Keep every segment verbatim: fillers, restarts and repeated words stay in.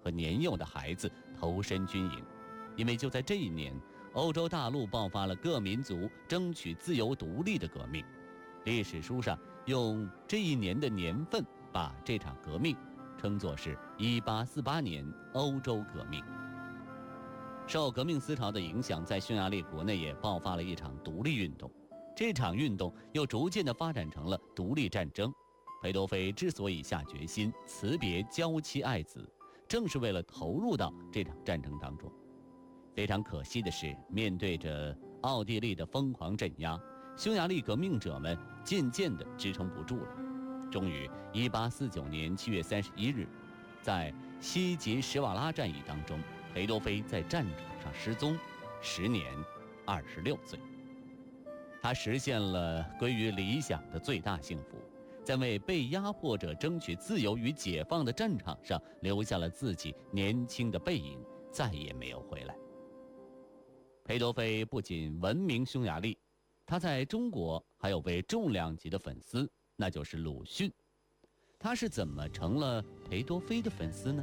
和年幼的孩子投身军营。因为就在这一年，欧洲大陆爆发了各民族争取自由独立的革命。历史书上用这一年的年份把这场革命称作是一八四八年欧洲革命。受革命思潮的影响，在匈牙利国内也爆发了一场独立运动。这场运动又逐渐地发展成了独立战争。裴多菲之所以下决心辞别娇妻爱子，正是为了投入到这场战争当中。非常可惜的是，面对着奥地利的疯狂镇压，匈牙利革命者们渐渐地支撑不住了。终于一八四九年七月三十一日，在西吉什瓦拉战役当中，裴多菲在战场上失踪，时年二十六岁。他实现了归于理想的最大幸福，在为被压迫者争取自由与解放的战场上留下了自己年轻的背影，再也没有回来。裴多菲不仅闻名匈牙利，他在中国还有位重量级的粉丝，那就是鲁迅。他是怎么成了裴多菲的粉丝呢？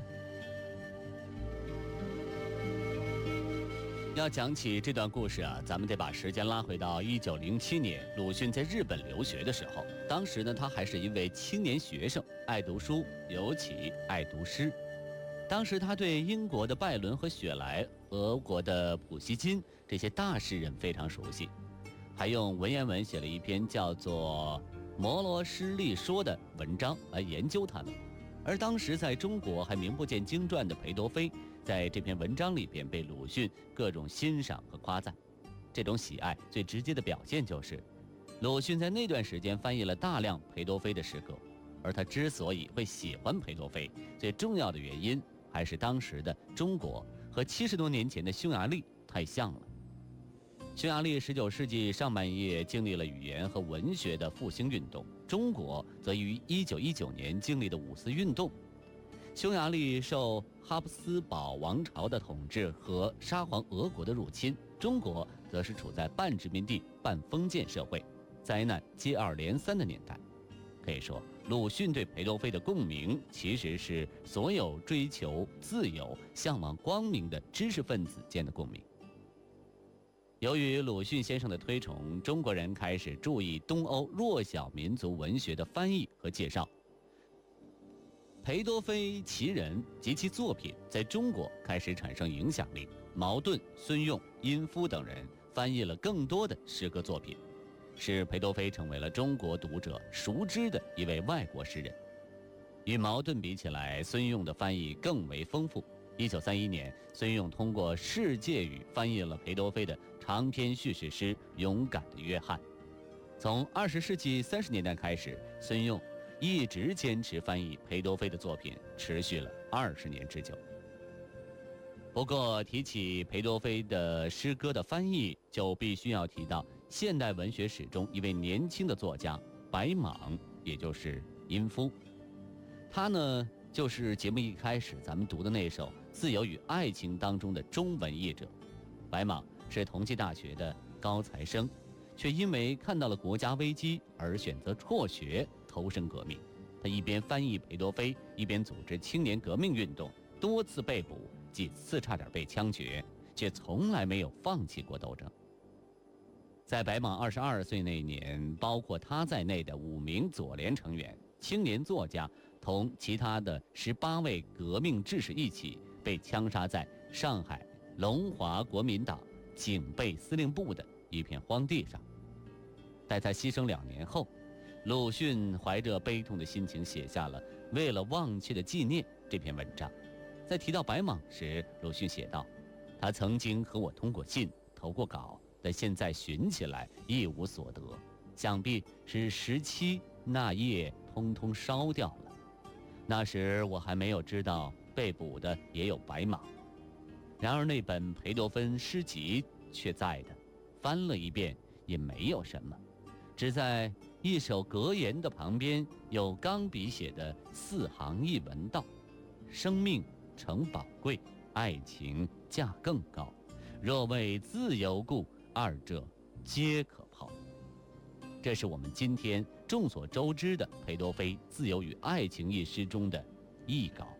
要讲起这段故事啊，咱们得把时间拉回到一九零七年，鲁迅在日本留学的时候。当时呢，他还是一位青年学生，爱读书，尤其爱读诗。当时他对英国的拜伦和雪莱、俄国的普希金这些大诗人非常熟悉，还用文言文写了一篇叫做《摩罗诗力说》的文章来研究他们。而当时在中国还名不见经传的裴多菲，在这篇文章里边被鲁迅各种欣赏和夸赞。这种喜爱最直接的表现就是，鲁迅在那段时间翻译了大量裴多菲的诗歌。而他之所以会喜欢裴多菲，最重要的原因还是当时的中国和七十多年前的匈牙利太像了。匈牙利十九世纪上半叶经历了语言和文学的复兴运动，中国则于一九一九年经历的五四运动。匈牙利受哈布斯堡王朝的统治和沙皇俄国的入侵，中国则是处在半殖民地半封建社会，灾难接二连三的年代。可以说，鲁迅对裴多菲的共鸣其实是所有追求自由、向往光明的知识分子间的共鸣。由于鲁迅先生的推崇，中国人开始注意东欧弱小民族文学的翻译和介绍。裴多菲其人及其作品在中国开始产生影响力，茅盾、孙用、殷夫等人翻译了更多的诗歌作品，使裴多菲成为了中国读者熟知的一位外国诗人。与茅盾比起来，孙用的翻译更为丰富。一九三一年，孙用通过世界语翻译了裴多菲的长篇叙事诗《勇敢的约翰》。从二十世纪三十年代开始，孙用一直坚持翻译裴多菲的作品，持续了二十年之久。不过，提起裴多菲的诗歌的翻译，就必须要提到现代文学史中一位年轻的作家白莽，也就是殷夫。他呢，就是节目一开始咱们读的那首《自由与爱情》当中的中文译者。白莽是同济大学的高材生，却因为看到了国家危机而选择辍学投身革命。他一边翻译裴多菲，一边组织青年革命运动，多次被捕，几次差点被枪决，却从来没有放弃过斗争。在白莽二十二岁那年，包括他在内的五名左联成员、青年作家同其他的十八位革命志士一起被枪杀在上海龙华国民党警备司令部的一片荒地上。待他牺牲两年后，鲁迅怀着悲痛的心情写下了《为了忘却的纪念》这篇文章。在提到白莽时，鲁迅写道：他曾经和我通过信，投过稿，但现在寻起来一无所得，想必是十七那夜通通烧掉了。那时我还没有知道被捕的也有白莽。然而那本裴多芬诗集却在的，翻了一遍也没有什么，只在一首格言的旁边有钢笔写的四行一文道：生命诚宝贵，爱情价更高，若为自由故，二者皆可抛。这是我们今天众所周知的裴多菲《自由与爱情》一诗中的译稿。